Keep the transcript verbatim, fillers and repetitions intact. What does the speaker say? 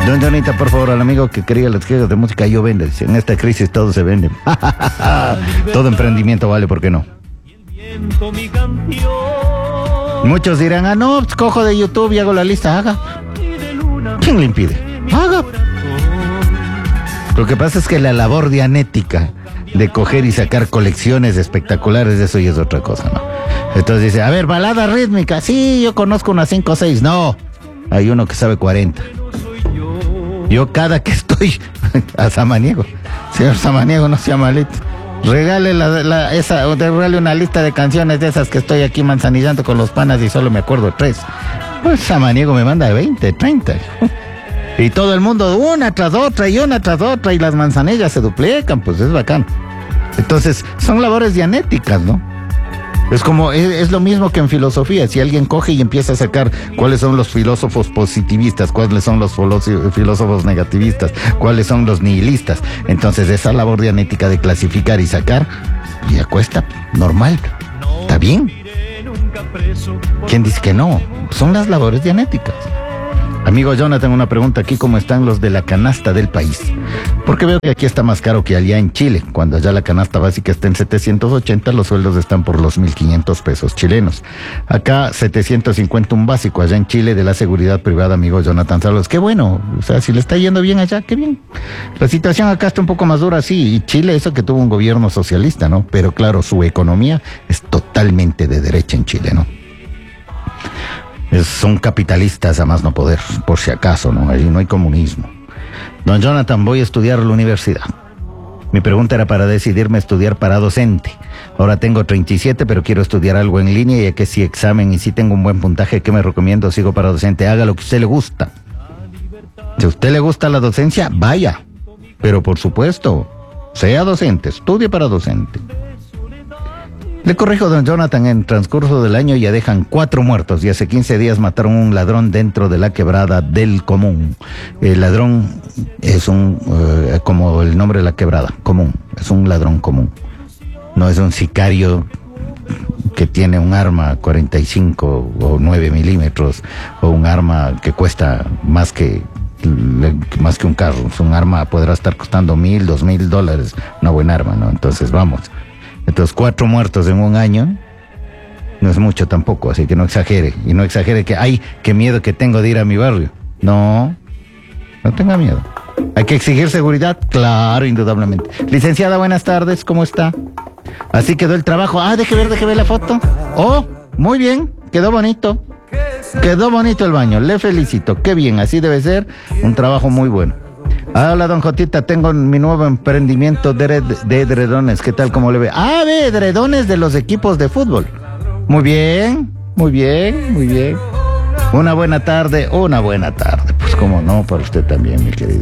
Don Jonita, por favor, al amigo que quería las quejas de música, yo vende. En esta crisis todo se vende. Todo emprendimiento vale, ¿por qué no? Muchos dirán, ah, no, cojo de YouTube y hago la lista. Haga. ¿Quién le impide? Haga. Lo que pasa es que la labor dianética de coger y sacar colecciones espectaculares, eso ya es otra cosa, ¿no? Entonces dice, a ver, balada rítmica, sí, yo conozco unas cinco o seis. No, hay uno que sabe cuarenta. Yo cada que estoy a Samaniego, señor Samaniego, no sea malito, regale la, la, esa, regale una lista de canciones de esas que estoy aquí manzanillando con los panas y solo me acuerdo de tres. Pues Samaniego me manda de veinte, treinta. Y todo el mundo una tras otra y una tras otra y las manzanillas se duplican, pues es bacán. Entonces, son labores dianéticas, ¿no? Es como, es, es lo mismo que en filosofía. Si alguien coge y empieza a sacar cuáles son los filósofos positivistas, cuáles son los filósofos negativistas, cuáles son los nihilistas, entonces esa labor dianética de clasificar y sacar, ya cuesta, normal, está bien. ¿Quién dice que no? Son las labores dianéticas. Amigo Jonathan, una pregunta aquí, ¿cómo están los de la canasta del país? Porque veo que aquí está más caro que allá en Chile. Cuando allá la canasta básica está en setecientos ochenta, los sueldos están por los mil quinientos pesos chilenos. Acá setecientos cincuenta un básico, allá en Chile, de la seguridad privada, amigo Jonathan Salos. Qué bueno, o sea, si le está yendo bien allá, qué bien. La situación acá está un poco más dura, sí, y Chile, eso que tuvo un gobierno socialista, ¿no? Pero claro, su economía es totalmente de derecha en Chile, ¿no? Es, son capitalistas a más no poder, por si acaso, ¿no? Ahí no hay comunismo. Don Jonathan, voy a estudiar a la universidad. Mi pregunta era para decidirme a estudiar para docente. Ahora tengo treinta y siete, pero quiero estudiar algo en línea, ya que si examen y si tengo un buen puntaje, ¿qué me recomiendo? Sigo para docente. Haga lo que a usted le gusta. Si a usted le gusta la docencia, vaya. Pero por supuesto, sea docente, estudie para docente. Le corrijo, don Jonathan, en transcurso del año ya dejan cuatro muertos y hace quince días mataron a un ladrón dentro de la quebrada del Común. El ladrón es un, uh, como el nombre de la quebrada, común, es un ladrón común. No es un sicario que tiene un arma cuarenta y cinco o nueve milímetros o un arma que cuesta más que más que un carro. Es un arma, podrá estar costando mil, dos mil dólares, una buena arma, ¿no? Entonces vamos. Entonces, cuatro muertos en un año no es mucho tampoco, así que no exagere. Y no exagere que, ay, qué miedo que tengo de ir a mi barrio. No, no tenga miedo. Hay que exigir seguridad, claro, indudablemente. Licenciada, buenas tardes, ¿cómo está? Así quedó el trabajo. Ah, deje ver, deje ver la foto. Oh, muy bien, quedó bonito. Quedó bonito el baño, le felicito. Qué bien, así debe ser, un trabajo muy bueno. Hola, don Jotita, tengo mi nuevo emprendimiento de, de edredones. ¿Qué tal, cómo le ve? Ah, ve, edredones de los equipos de fútbol. Muy bien, muy bien, muy bien. Una buena tarde, una buena tarde. Pues cómo no, para usted también, mi querido.